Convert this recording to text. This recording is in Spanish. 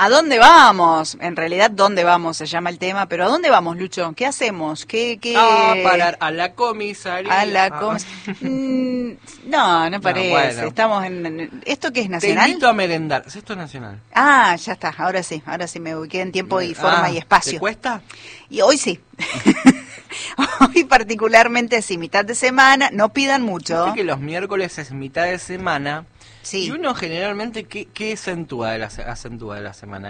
¿A dónde vamos? En realidad, ¿dónde vamos? Se llama el tema, pero ¿a dónde vamos, Lucho? ¿Qué hacemos? ¿Qué? A parar a la comisaría. A la no, no parece. Bueno. Estamos ¿Esto qué es Te nacional? invito a merendar. Esto es nacional. Ah, ya está, ahora sí me ubiqué en tiempo y forma y espacio. ¿Te cuesta? Y hoy sí. Hoy particularmente sí, mitad de semana, no pidan mucho. Viste que los miércoles es mitad de semana. Sí. Y uno generalmente, ¿qué acentúa de la semana?